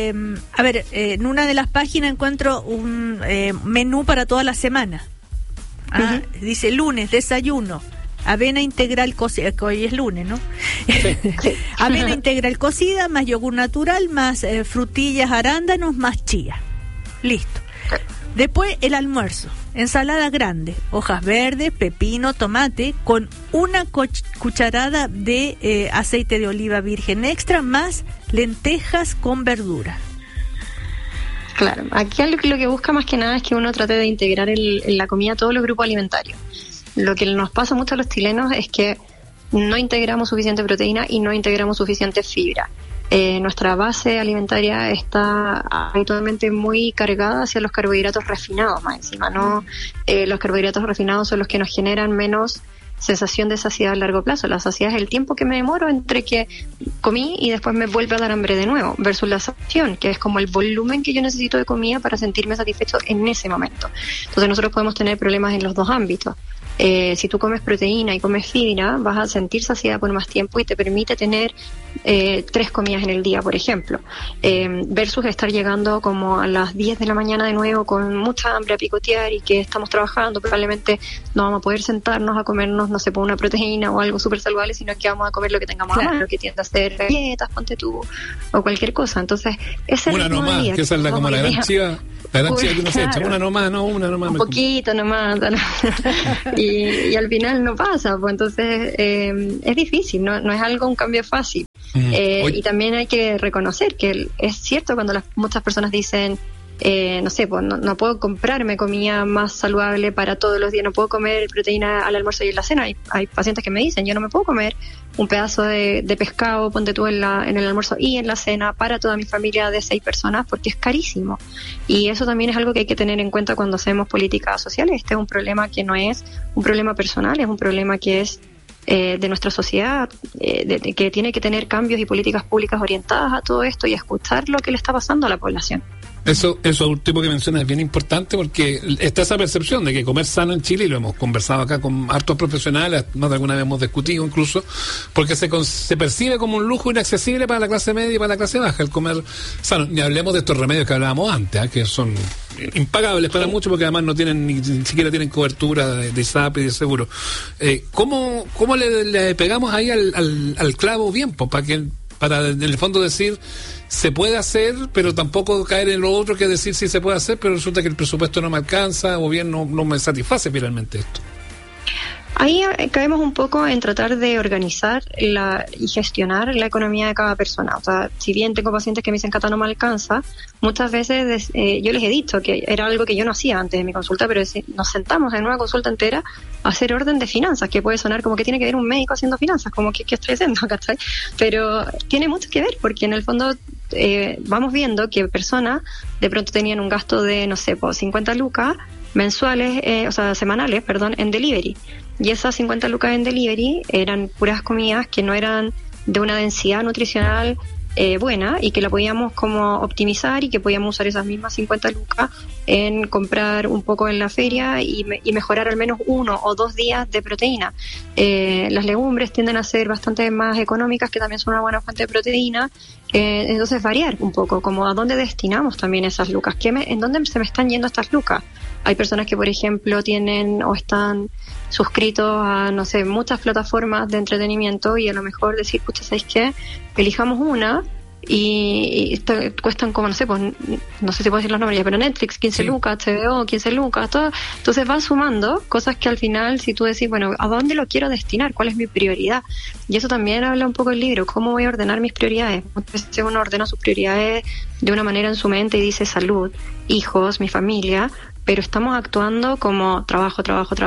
en una de las páginas encuentro un menú para toda la semana. Dice lunes, desayuno, avena integral cocida, que hoy es lunes, ¿no? Sí. Avena integral cocida, más yogur natural, más frutillas, arándanos, más chía. Listo. Después el almuerzo, ensalada grande, hojas verdes, pepino, tomate, con una cucharada de aceite de oliva virgen extra, más lentejas con verdura. Claro, aquí lo que busca más que nada es que uno trate de integrar en la comida todos los grupos alimentarios. Lo que nos pasa mucho a los chilenos es que no integramos suficiente proteína y no integramos suficiente fibra. Nuestra base alimentaria está habitualmente muy cargada hacia los carbohidratos refinados, más encima, ¿no? Los carbohidratos refinados son los que nos generan menos sensación de saciedad a largo plazo. La saciedad es el tiempo que me demoro entre que comí y después me vuelve a dar hambre de nuevo, versus la saciación, que es como el volumen que yo necesito de comida para sentirme satisfecho en ese momento. Entonces nosotros podemos tener problemas en los dos ámbitos. Si tú comes proteína y comes fibra, vas a sentir saciedad por más tiempo y te permite tener 3 comidas en el día, por ejemplo, versus estar llegando como a las 10 de la mañana de nuevo con mucha hambre a picotear y que estamos trabajando, probablemente no vamos a poder sentarnos a comernos, no sé, por una proteína o algo súper saludable, sino que vamos a comer lo que tengamos a mano, que tiende a ser galletas, ponte tú, o cualquier cosa. Entonces, ese una nomás, que esa es como la gran chiva. La gran chiva que uno se echa, una nomás. Un poquito nomás. Y al final no pasa, pues entonces es difícil, no es un cambio fácil. Y también hay que reconocer que es cierto cuando muchas personas dicen, no sé, pues no puedo comprarme comida más saludable para todos los días, no puedo comer proteína al almuerzo y en la cena. Hay pacientes que me dicen, yo no me puedo comer un pedazo de pescado, ponte tú en el almuerzo y en la cena para toda mi familia de 6 personas porque es carísimo. Y eso también es algo que hay que tener en cuenta cuando hacemos políticas sociales. Este es un problema que no es un problema personal, es un problema que es de nuestra sociedad, que tiene que tener cambios y políticas públicas orientadas a todo esto y a escuchar lo que le está pasando a la población. Eso último que mencionas es bien importante porque está esa percepción de que comer sano en Chile, y lo hemos conversado acá con hartos profesionales, más de alguna vez hemos discutido incluso, porque se percibe como un lujo inaccesible para la clase media y para la clase baja el comer sano. Ni hablemos de estos remedios que hablábamos antes, que son impagables para muchos porque además no tienen ni siquiera tienen cobertura de ISAPRE y de seguro. ¿Cómo le pegamos ahí al clavo bien? Para en el fondo decir se puede hacer, pero tampoco caer en lo otro que decir sí se puede hacer, pero resulta que el presupuesto no me alcanza o bien no me satisface finalmente esto. Ahí caemos un poco en tratar de organizar y gestionar la economía de cada persona. O sea, si bien tengo pacientes que me dicen, Cata, no me alcanza, muchas veces yo les he dicho que era algo que yo no hacía antes de mi consulta, pero nos sentamos en una consulta entera a hacer orden de finanzas, que puede sonar como que tiene que ver un médico haciendo finanzas, como que estoy haciendo, ¿cachai? Pero tiene mucho que ver, porque en el fondo vamos viendo que personas de pronto tenían un gasto de, no sé, 50 lucas mensuales, semanales, en delivery. Y esas 50 lucas en delivery eran puras comidas que no eran de una densidad nutricional buena y que la podíamos como optimizar y que podíamos usar esas mismas 50 lucas en comprar un poco en la feria y mejorar al menos 1 o 2 días de proteína. Las legumbres tienden a ser bastante más económicas, que también son una buena fuente de proteína. Entonces variar un poco, como a dónde destinamos también esas lucas, en dónde se me están yendo estas lucas. Hay personas que, por ejemplo, tienen o están suscritos a, no sé, muchas plataformas de entretenimiento y a lo mejor decir, pucha, ¿sabéis qué? Elijamos una y cuestan como, no sé, pues, no sé si puedo decir los nombres ya, pero Netflix 15 lucas, HBO 15 lucas, todo. Entonces van sumando cosas que al final, si tú decís, bueno, ¿a dónde lo quiero destinar? ¿Cuál es mi prioridad? Y eso también habla un poco el libro, ¿cómo voy a ordenar mis prioridades? Muchas veces uno ordena sus prioridades de una manera en su mente y dice salud, hijos, mi familia, pero estamos actuando como trabajo,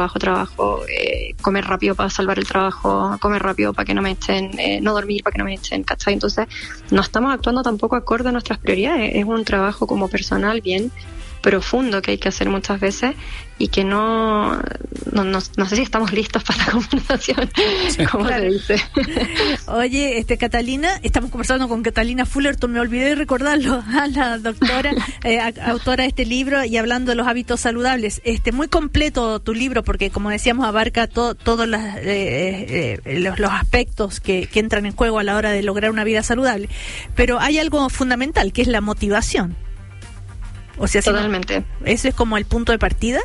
comer rápido para salvar el trabajo, comer rápido para que no me echen, no dormir para que no me echen, ¿cachai? Entonces no estamos actuando tampoco acorde a nuestras prioridades. Es un trabajo como personal bien profundo que hay que hacer muchas veces y que no sé si estamos listos para la conversación, como se dice. Oye, Catalina, estamos conversando con Catalina Fullerton, me olvidé de recordarlo, a la doctora, autora de este libro y hablando de los hábitos saludables. Muy completo tu libro porque, como decíamos, abarca todos los aspectos que entran en juego a la hora de lograr una vida saludable. Pero hay algo fundamental, que es la motivación. O sea, totalmente. ¿Eso es como el punto de partida?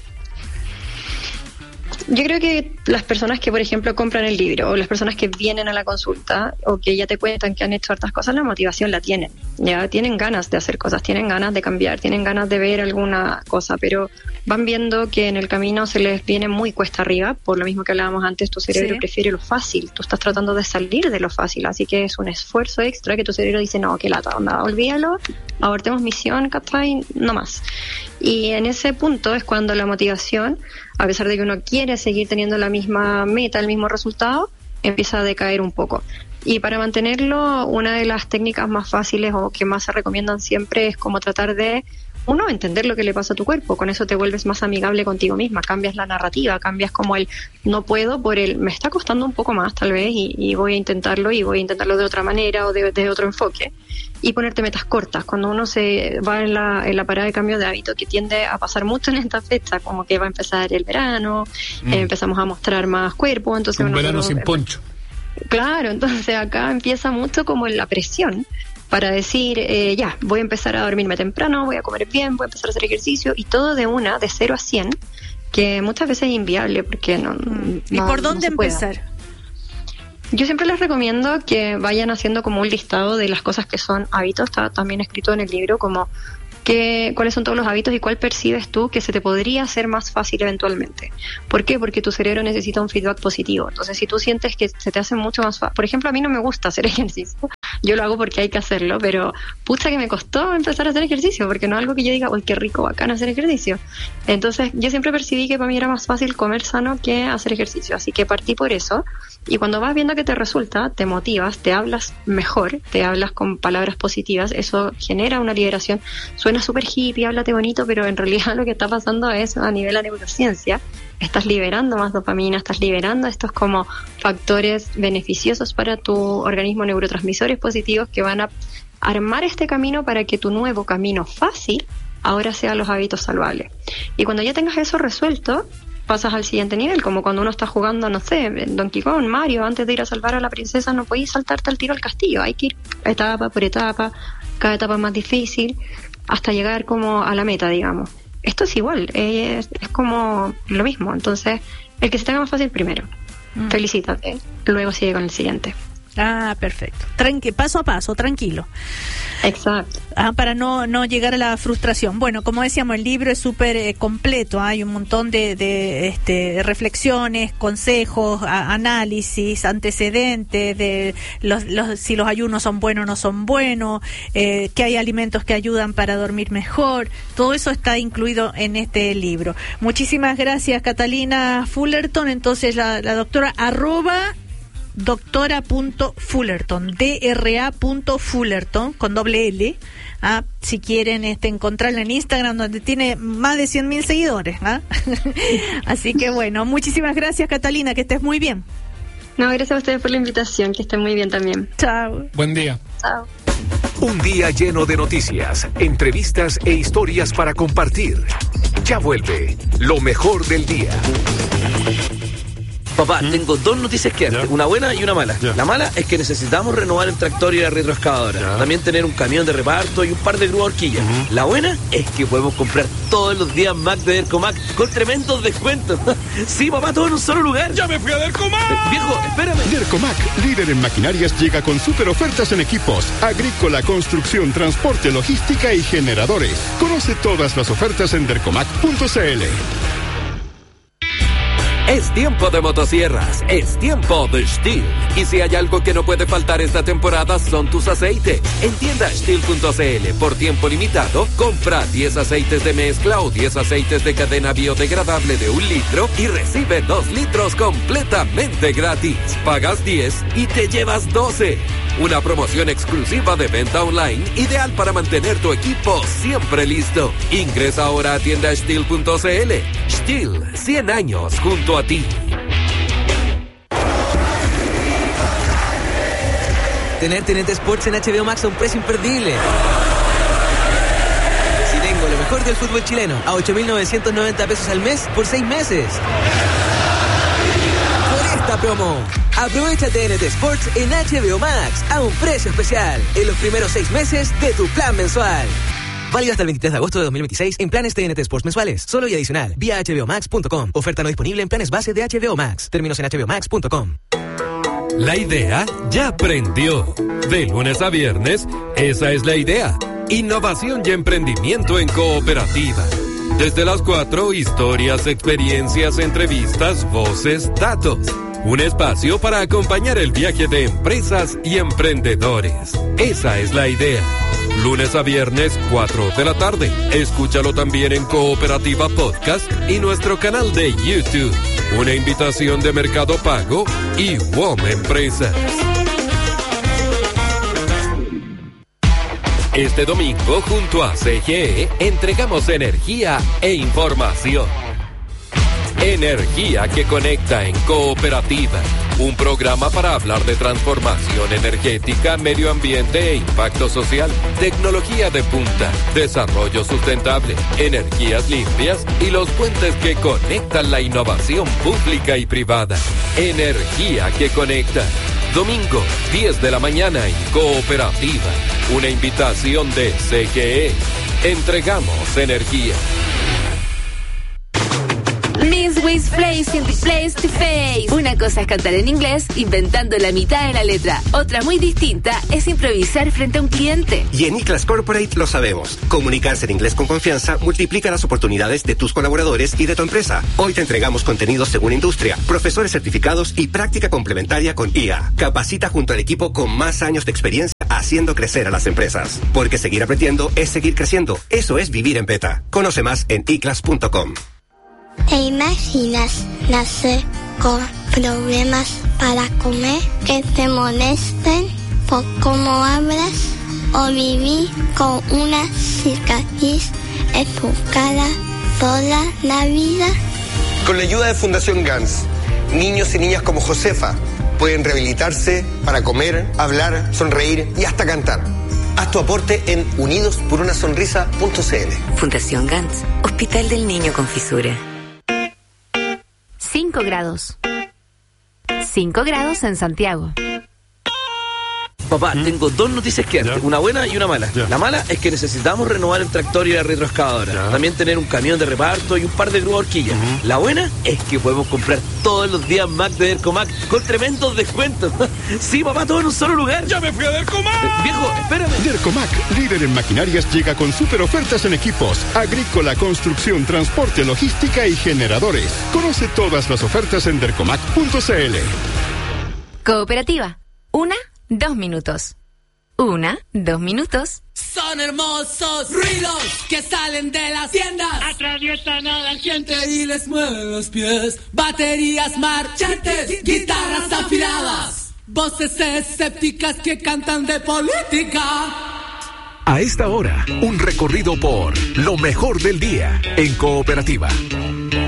Yo creo que las personas que, por ejemplo, compran el libro o las personas que vienen a la consulta o que ya te cuentan que han hecho hartas cosas, la motivación la tienen. Ya tienen ganas de hacer cosas, tienen ganas de cambiar, tienen ganas de ver alguna cosa, pero van viendo que en el camino se les viene muy cuesta arriba, por lo mismo que hablábamos antes, tu cerebro prefiere lo fácil, tú estás tratando de salir de lo fácil, así que es un esfuerzo extra que tu cerebro dice, no, qué lata, onda, olvídalo, abortemos misión, ¿cachai? No más. Y en ese punto es cuando la motivación, a pesar de que uno quiere seguir teniendo la misma meta, el mismo resultado, empieza a decaer un poco. Y para mantenerlo, una de las técnicas más fáciles o que más se recomiendan siempre es como tratar de, uno, entender lo que le pasa a tu cuerpo. Con eso te vuelves más amigable contigo misma, cambias la narrativa, cambias como el no puedo por el me está costando un poco más tal vez y voy a intentarlo de otra manera o de otro enfoque. Y ponerte metas cortas. Cuando uno se va en la parada de cambio de hábito, que tiende a pasar mucho en esta fecha, como que va a empezar el verano, empezamos a mostrar más cuerpo, entonces un verano sin poncho. Claro, entonces acá empieza mucho como la presión para decir, ya, voy a empezar a dormirme temprano, voy a comer bien, voy a empezar a hacer ejercicio, y todo de 0 a 100, que muchas veces es inviable porque no. ¿Y por dónde empezar? Yo siempre les recomiendo que vayan haciendo como un listado de las cosas que son hábitos. Está también escrito en el libro como cuáles son todos los hábitos y cuál percibes tú que se te podría hacer más fácil eventualmente. ¿Por qué? Porque tu cerebro necesita un feedback positivo. Entonces, si tú sientes que se te hace mucho más fácil, por ejemplo, a mí no me gusta hacer ejercicio, yo lo hago porque hay que hacerlo, pero pucha que me costó empezar a hacer ejercicio, porque no es algo que yo diga, uy, qué rico, bacán hacer ejercicio. Entonces, yo siempre percibí que para mí era más fácil comer sano que hacer ejercicio, así que partí por eso. Y cuando vas viendo que te resulta, te motivas, te hablas mejor, te hablas con palabras positivas, eso genera una liberación. Suena súper hippie, háblate bonito, pero en realidad lo que está pasando es a nivel de neurociencia. Estás liberando más dopamina, estás liberando estos como factores beneficiosos para tu organismo, neurotransmisores positivos que van a armar este camino para que tu nuevo camino fácil ahora sea los hábitos saludables. Y cuando ya tengas eso resuelto, pasas al siguiente nivel, como cuando uno está jugando, no sé, Donkey Kong, Mario, antes de ir a salvar a la princesa no podéis saltarte al tiro al castillo, hay que ir etapa por etapa, cada etapa es más difícil, hasta llegar como a la meta, digamos. Esto es igual, es como lo mismo, entonces el que se tenga más fácil primero, felicítate, luego sigue con el siguiente. Ah, perfecto. Paso a paso, tranquilo. Exacto. Para no llegar a la frustración. Bueno, como decíamos, el libro es súper completo. Hay un montón de reflexiones, consejos, análisis, antecedentes de si los ayunos son buenos o no son buenos, que hay alimentos que ayudan para dormir mejor. Todo eso está incluido en este libro. Muchísimas gracias, Catalina Fullerton. Entonces, la doctora doctora.Fullerton, DRA.Fullerton, con doble L, si quieren encontrarla en Instagram, donde tiene más de 100.000 seguidores. Así que bueno, muchísimas gracias, Catalina, que estés muy bien. No, gracias a ustedes por la invitación, que estén muy bien también. Chao. Buen día. Chao. Un día lleno de noticias, entrevistas e historias para compartir. Ya vuelve lo mejor del día. Papá, tengo dos noticias que darte, una buena y una mala. La mala es que necesitamos renovar el tractor y la retroexcavadora. También tener un camión de reparto y un par de grúas horquillas. La buena es que podemos comprar todos los días Mac de Dercomac con tremendos descuentos. Sí, papá, todo en un solo lugar. ¡Ya me fui a Dercomac! Viejo, espérame. Dercomac, líder en maquinarias, llega con super ofertas en equipos, agrícola, construcción, transporte, logística y generadores. Conoce todas las ofertas en dercomac.cl. Es tiempo de motosierras, es tiempo de Stihl. Y si hay algo que no puede faltar esta temporada son tus aceites. En tienda Stihl.cl, por tiempo limitado, compra 10 aceites de mezcla o 10 aceites de cadena biodegradable de 1 litro y recibe 2 litros completamente gratis. Pagas 10 y te llevas 12. Una promoción exclusiva de venta online, ideal para mantener tu equipo siempre listo. Ingresa ahora a tienda Stihl.cl. Stihl, 100 años junto a ti. Tener TNT Sports en HBO Max a un precio imperdible. Si tengo lo mejor del fútbol chileno a 8.990 pesos al mes por 6 meses. Por esta promo, aprovecha TNT Sports en HBO Max a un precio especial en los primeros 6 meses de tu plan mensual. Válido hasta el 23 de agosto de 2026 en planes TNT Sports mensuales, solo y adicional, vía hbomax.com. Oferta no disponible en planes base de HBO Max. Términos en hbomax.com. La idea ya prendió. De lunes a viernes, esa es la idea. Innovación y emprendimiento en cooperativa. Desde las 4, historias, experiencias, entrevistas, voces, datos. un espacio para acompañar el viaje de empresas y emprendedores. Esa es la idea. Lunes a viernes, 4 de la tarde. Escúchalo también en Cooperativa Podcast y nuestro canal de YouTube. Una invitación de Mercado Pago y WOM Empresas. Este domingo, junto a CGE, entregamos energía e información. Energía que conecta en Cooperativa. Un programa para hablar de transformación energética, medio ambiente e impacto social, tecnología de punta, desarrollo sustentable, energías limpias y los puentes que conectan la innovación pública y privada. Energía que conecta. Domingo, 10 de la mañana en Cooperativa. Una invitación de CGE. Entregamos energía. Miss Wiz Place in the place to face. Una cosa es cantar en inglés, inventando la mitad de la letra. Otra muy distinta es improvisar frente a un cliente. Y en iClass Corporate lo sabemos. Comunicarse en inglés con confianza multiplica las oportunidades de tus colaboradores y de tu empresa. Hoy te entregamos contenidos según industria, profesores certificados y práctica complementaria con IA. Capacita junto al equipo con más años de experiencia haciendo crecer a las empresas. Porque seguir aprendiendo es seguir creciendo. Eso es vivir en beta. Conoce más en iclass.com. ¿Te imaginas nacer con problemas para comer, que te molesten por cómo hablas o vivir con una cicatriz en tu cara toda la vida? Con la ayuda de Fundación GANS, niños y niñas como Josefa pueden rehabilitarse para comer, hablar, sonreír y hasta cantar. Haz tu aporte en unidosporunasonrisa.cl. Fundación GANS, Hospital del Niño con Fisura. 5 grados. 5 grados en Santiago. Papá, tengo dos noticias que darte, una buena y una mala. La mala es que necesitamos renovar el tractor y la retroexcavadora. También tener un camión de reparto y un par de grúas horquillas. La buena es que podemos comprar todos los días Mac de Dercomac con tremendos descuentos. Sí, papá, todo en un solo lugar. ¡Ya me fui a Dercomac! Viejo, espérame. Dercomac, líder en maquinarias, llega con super ofertas en equipos, agrícola, construcción, transporte, logística y generadores. Conoce todas las ofertas en dercomac.cl. Cooperativa. 1, 2 minutos. 1, 2 minutos. Son hermosos ruidos que salen de las tiendas, atraviesan a la gente y les mueven los pies. Baterías marchantes, guitarras afiladas, voces escépticas que cantan de política. A esta hora, un recorrido por lo mejor del día en Cooperativa.